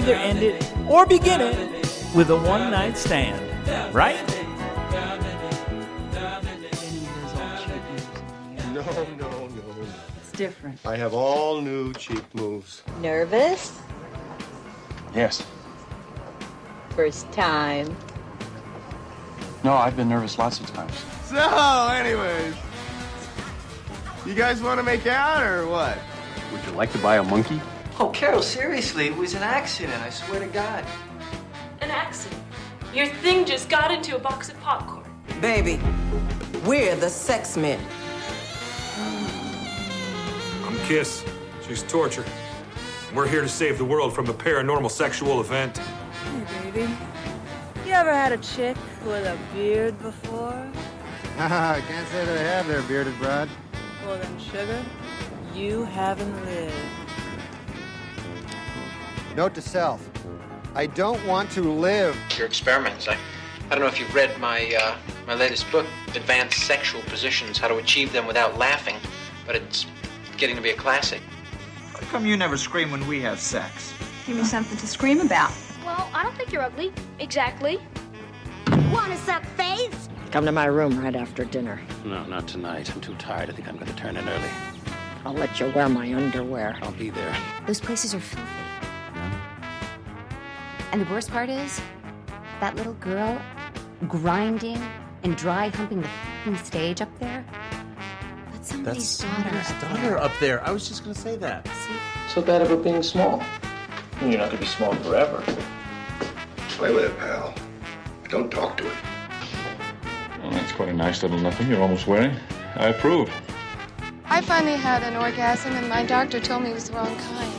either end it or begin it with a one-night stand, right? No. It's different. I have all new cheap moves. Nervous? Yes. First time. No, I've been nervous lots of times. So, anyways, you guys want to make out or what? Would you like to buy a monkey? Oh, Carol, seriously, it was an accident, I swear to God. An accident? Your thing just got into a box of popcorn. Baby, we're the sex men. I'm Kiss. She's Torture. We're here to save the world from a paranormal sexual event. Hey, baby. You ever had a chick with a beard before? I can't say that I have there, bearded broad. Well then, sugar, you haven't lived. Note to self. I don't want to live. Your experiments. I don't know if you've read my latest book, Advanced Sexual Positions, How to Achieve Them Without Laughing, but it's getting to be a classic. How come you never scream when we have sex? Give me something to scream about. Well, I don't think you're ugly. Exactly. Wanna suck face? Come to my room right after dinner. No, not tonight. I'm too tired. I think I'm going to turn in early. I'll let you wear my underwear. I'll be there. Those places are filthy. And the worst part is, that little girl grinding and dry humping the f***ing stage up there. That's somebody's daughter up there. I was just going to say that. See? So bad about being small. You're not going to be small forever. Play with it, pal. Don't talk to it. Well, that's quite a nice little nothing you're almost wearing. I approve. I finally had an orgasm, and my doctor told me it was the wrong kind.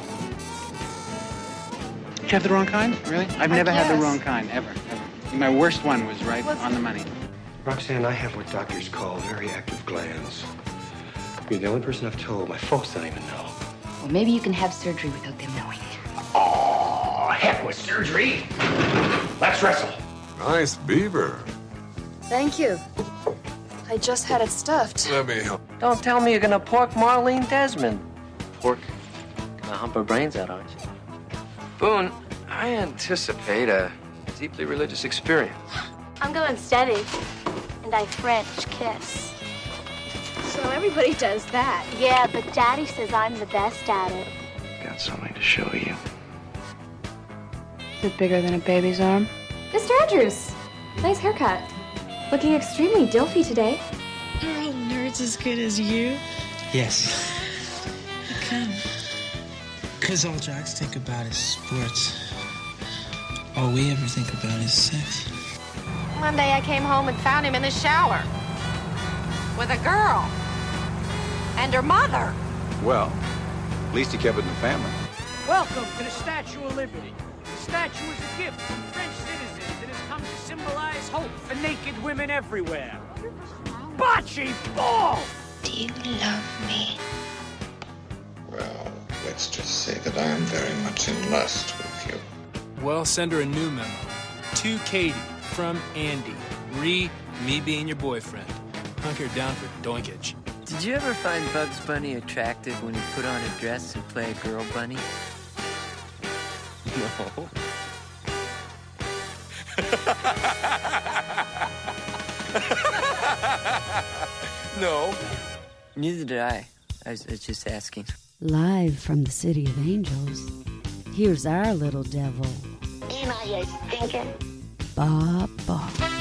Did you have the wrong kind? Really? I've never had the wrong kind, ever. My worst one was right on the money. Roxanne and I have what doctors call very active glands. You're the only person I've told. My folks don't even know. Well, maybe you can have surgery without them knowing. Oh, heck with surgery. Let's wrestle. Nice beaver. Thank you. I just had it stuffed. Let me help. Don't tell me you're going to pork Marlene Desmond. Pork? Gonna hump her brains out, aren't you? Boone, I anticipate a deeply religious experience. I'm going steady. And I French kiss. So everybody does that. Yeah, but Daddy says I'm the best at it. Got something to show you. Is it bigger than a baby's arm? Mr. Andrews, nice haircut. Looking extremely dilfy today. Are all nerds as good as you? Yes. How come? Because all jocks think about is sports. All we ever think about is sex. One day I came home and found him in the shower with a girl and her mother. Well, at least he kept it in the family. Welcome to the Statue of Liberty. The statue is a gift from French citizens that has come to symbolize hope for naked women everywhere. Bocce ball! Do you love me? Well, let's just say that I am very much in lust with you. Well, send her a new memo. To Katie, from Andy. Re, me being your boyfriend. Hunker down for doinkage. Did you ever find Bugs Bunny attractive when he put on a dress and play a girl bunny? No. No. Neither did I. I was just asking. Live from the City of Angels, here's our little devil. Ain't I a stinking? Bob.